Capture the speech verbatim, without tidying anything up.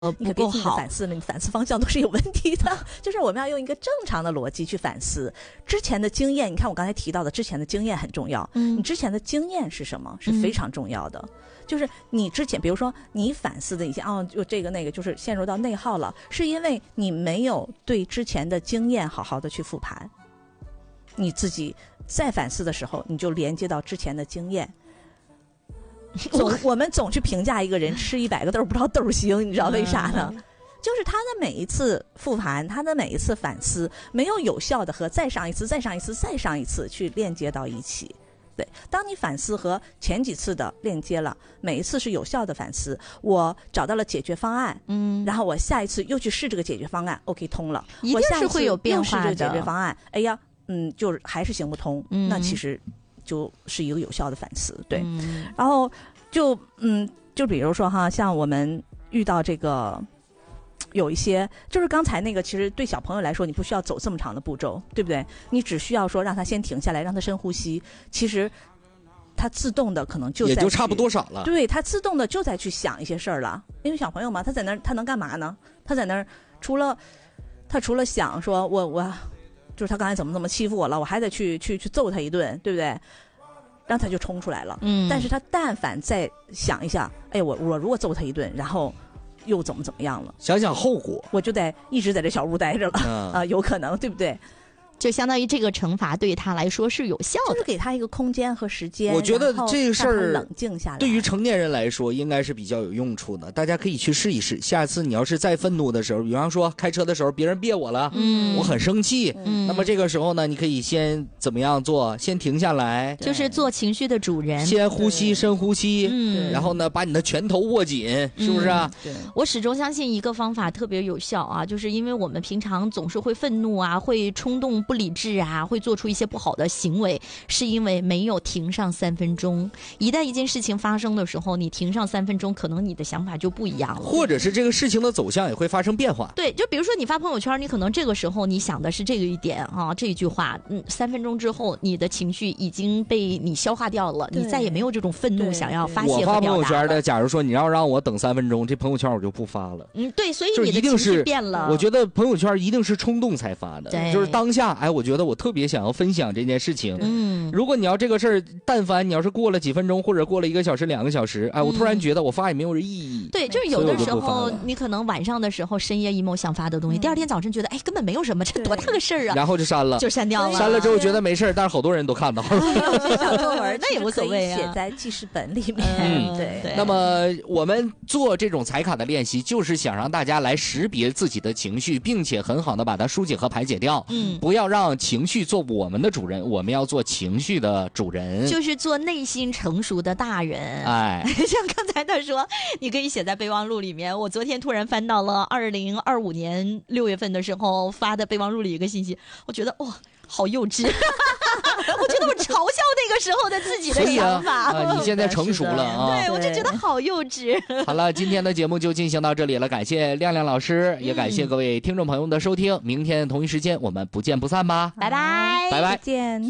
呃不够好， 反思了，你反思方向都是有问题的。就是我们要用一个正常的逻辑去反思之前的经验。你看我刚才提到的，之前的经验很重要。嗯，你之前的经验是什么？是非常重要的。嗯、就是你之前，比如说你反思的一些啊，就这个那个，就是陷入到内耗了，是因为你没有对之前的经验好好的去复盘。你自己再反思的时候，你就连接到之前的经验。总我们总去评价一个人吃一百个豆不知道豆腥，你知道为啥呢？就是他的每一次复盘，他的每一次反思，没有有效的和再上一次、再上一次、再上一次去链接到一起。对，当你反思和前几次的链接了，每一次是有效的反思，我找到了解决方案，嗯，然后我下一次又去试这个解决方案 ，OK 通了， 一定是会有变化的。 我下一次又试这个解决方案，哎呀，嗯，就是还是行不通，嗯、那其实就是一个有效的反思，对，嗯、然后就嗯，就比如说哈，像我们遇到这个。有一些就是刚才那个，其实对小朋友来说，你不需要走这么长的步骤，对不对？你只需要说让他先停下来，让他深呼吸。其实他自动的可能就在也就差不多少了。 对，他自动的就在去想一些事儿了。因为小朋友嘛，他在那儿他能干嘛呢？他在那儿除了他除了想说我我就是他刚才怎么怎么欺负我了，我还得去去去揍他一顿，对不对？然后他就冲出来了。嗯。但是他但凡再想一下，哎，我我如果揍他一顿，然后。又怎么怎么样了？ 想想后果， 我就得一直在这小屋待着了啊、呃，有可能，对不对？ 就相当于这个惩罚对他来说是有效的， 就是给他一个空间和时间。 我觉得这个事儿冷静下来， 对于成年人来说应该是比较有用处的。大家可以去试一试。下次你要是再愤怒的时候，比方说开车的时候别人别我了，嗯，我很生气，嗯，那么这个时候呢，你可以先怎么样做？先停下来， 就是做情绪的主人， 先呼吸，深呼吸，嗯，然后呢，把你的拳头握紧，是不是啊？ 对，我始终相信一个方法特别有效啊，就是因为我们平常总是会愤怒啊，会冲动。不理智啊，会做出一些不好的行为，是因为没有停上三分钟。一旦一件事情发生的时候，你停上三分钟，可能你的想法就不一样了， 或者是这个事情的走向也会发生变化。 对，就比如说你发朋友圈，你可能这个时候你想的是这个一点啊，这一句话，嗯，三分钟之后，你的情绪已经被你消化掉了，你再也没有这种愤怒想要发泄和表达了。 我发朋友圈的，假如说你要让我等三分钟，这朋友圈我就不发了。 嗯，对，所以你的情绪变了。 我觉得朋友圈一定是冲动才发的，就是当下。哎，我觉得我特别想要分享这件事情。嗯，如果你要这个事儿，但凡你要是过了几分钟，或者过了一个小时、两个小时，哎，我突然觉得我发也没有意义。 对，就是有的时候你可能晚上的时候深夜 emo 想发的东西，第二天早晨觉得哎根本没有什么，这多大个事儿啊， 然后就删了， 就删掉了。 删了之后觉得没事儿，但是好多人都看到了。 小作文那也无所谓啊，写在记事本里面。嗯，对。 那么我们做这种踩卡的练习，就是想让大家来识别自己的情绪，并且很好的把它疏解和排解掉。嗯，不要让情绪做我们的主人，我们要做情绪的主人， 就是做内心成熟的大人。 哎， 像刚才他说，你可以写在备忘录里面。我昨天突然翻到了二零二五年六月份的时候发的备忘录里一个信息，我觉得哇、哦，好幼稚。我觉得我嘲笑那个时候的自己的想法。 啊啊、你现在成熟了啊！ 对，我就觉得好幼稚。 好了，今天的节目就进行到这里了，感谢亮亮老师，也感谢各位听众朋友的收听。明天同一时间我们不见不散吧， 拜拜， 拜拜， 再见。